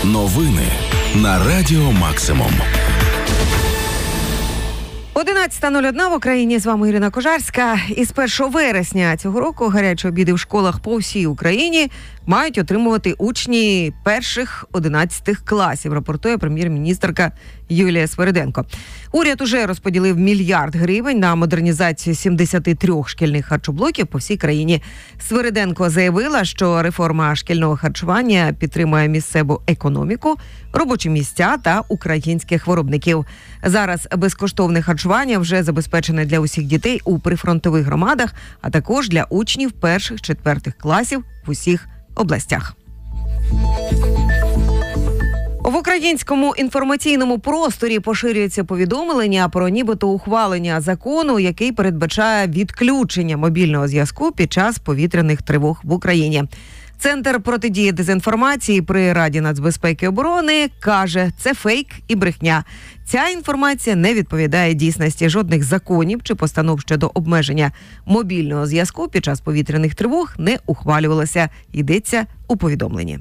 Новини на Радіо Максимум. 11:01 в Україні. З вами Ірина Кожарська. Із 1 вересня цього року гарячі обіди в школах по всій Україні мають отримувати учні перших 11 класів, рапортує прем'єр-міністерка Юлія Свериденко. Уряд уже розподілив 1 мільярд гривень на модернізацію 73 шкільних харчоблоків по всій країні. Свериденко заявила, що реформа шкільного харчування підтримує місцеву економіку, робочі місця та українських виробників. Зараз безкоштовне харчування вже забезпечене для усіх дітей у прифронтових громадах, а також для учнів перших-четвертих класів в усіх областях. В українському інформаційному просторі поширюється повідомлення про нібито ухвалення закону, який передбачає відключення мобільного зв'язку під час повітряних тривог в Україні. Центр протидії дезінформації при Раді нацбезпеки і оборони каже, це фейк і брехня. Ця інформація не відповідає дійсності. Жодних законів чи постанов щодо обмеження мобільного зв'язку під час повітряних тривог не ухвалювалося, йдеться у повідомленні.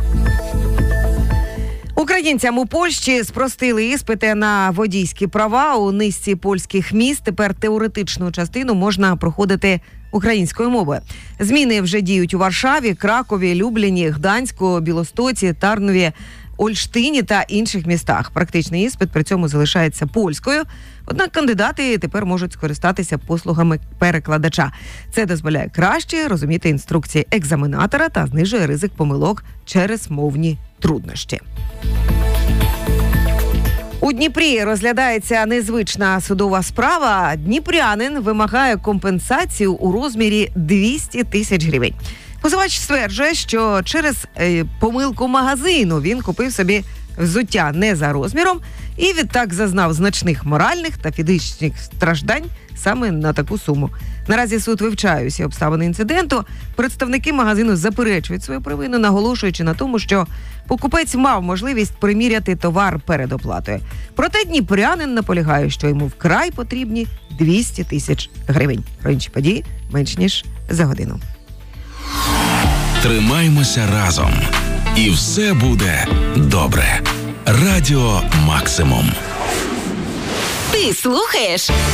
Українцям у Польщі спростили іспити на водійські права у низці польських міст. Тепер теоретичну частину можна проходити українською мовою. Зміни вже діють у Варшаві, Кракові, Любліні, Гданську, Білостоці, Тарнові, Ольштині та інших містах. Практичний іспит при цьому залишається польською, однак кандидати тепер можуть скористатися послугами перекладача. Це дозволяє краще розуміти інструкції екзаменатора та знижує ризик помилок через мовні труднощі. У Дніпрі розглядається незвична судова справа. Дніпрянин вимагає компенсацію у розмірі 200 тисяч гривень. Позивач стверджує, що через помилку магазину він купив собі взуття не за розміром і відтак зазнав значних моральних та фізичних страждань саме на таку суму. Наразі суд вивчає усі обставини інциденту. Представники магазину заперечують свою провину, наголошуючи на тому, що покупець мав можливість приміряти товар перед оплатою. Проте дніпрянин наполягає, що йому вкрай потрібні 200 тисяч гривень. Про інші події менш ніж за годину. Тримаймося разом. І все буде добре. Радіо Максимум. Ти слухаєш